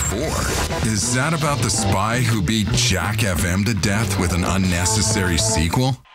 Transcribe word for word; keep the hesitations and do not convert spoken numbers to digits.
for? Is that about the spy who beat Jack F M to death with an unnecessary sequel?